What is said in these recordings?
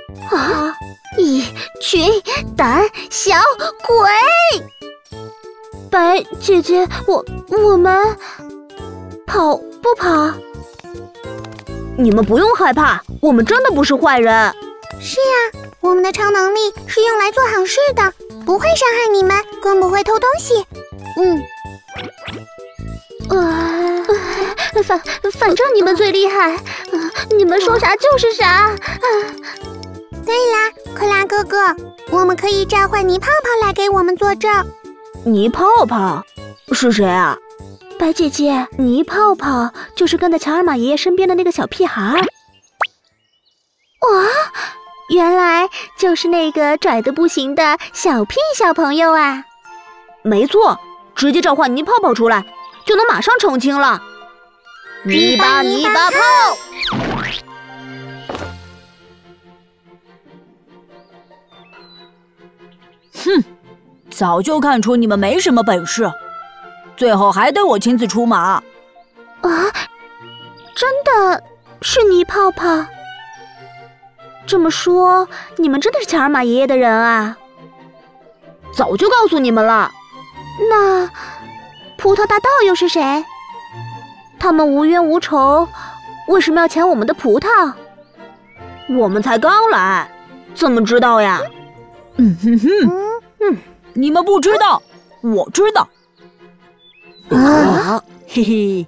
啊！一群胆小鬼！白姐姐，我们跑不跑？你们不用害怕，我们真的不是坏人。 是呀，我们的超能力是用来做好事的，不会伤害你们，更不会偷东西。 反正你们最厉害，你们说啥就是啥。 对啦，克拉哥哥，我们可以召唤泥泡泡来给我们作证。 泥泡泡是谁啊？白姐姐，泥泡泡就是跟在乔尔玛爷爷身边的那个小屁孩。哇，原来就是那个拽得不行的小屁小朋友啊！没错，直接召唤泥泡泡出来，就能马上澄清了。泥巴泥巴泡！ 哼，早就看出你们没什么本事，最后还得我亲自出马。 啊，真的是泥泡泡？这么说，你们真的是乔尔玛爷爷的人啊？早就告诉你们了。那葡萄大盗又是谁？他们无冤无仇，为什么要抢我们的葡萄？我们才刚来，怎么知道呀？ 你们不知道，我知道。嘿嘿，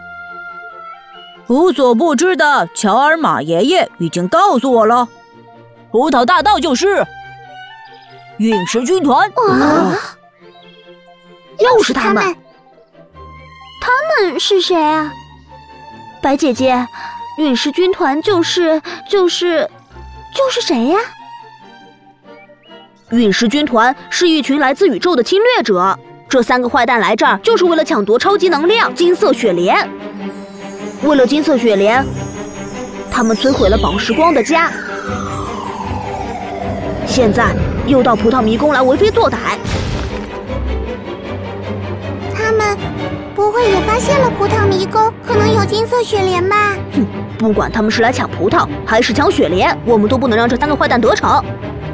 无所不知的乔尔玛爷爷已经告诉我了，葡萄大盗就是陨石军团。 又是他们！他们是谁啊？白姐姐，陨石军团就是谁呀？陨石军团是一群来自宇宙的侵略者，这3个坏蛋来这儿就是为了抢夺超级能量金色雪莲。为了金色雪莲，他们摧毁了宝石光的家，现在又到葡萄迷宫来为非作歹。 他们不会也发现了葡萄迷宫可能有金色雪莲吧？ 不管他们是来抢葡萄还是抢雪莲，我们都不能让这3个坏蛋得逞。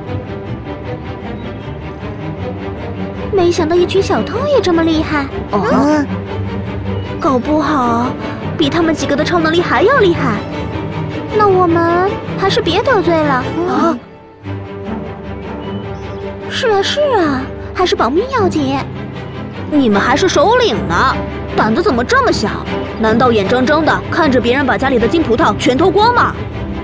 没想到一群小偷也这么厉害搞不好比他们几个的超能力还要厉害。那我们还是别得罪了是啊，还是保命要紧。你们还是首领呢，胆子怎么这么小？难道眼睁睁的看着别人把家里的金葡萄全偷光吗？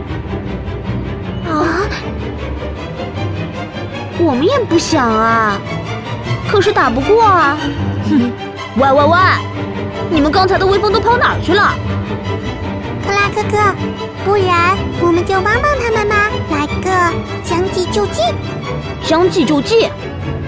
我们也不想啊，可是打不过啊。喂，你们刚才的威风都跑哪儿去了？ 克拉哥哥，不然我们就帮帮他们吧，来个将计就计。 将计就计？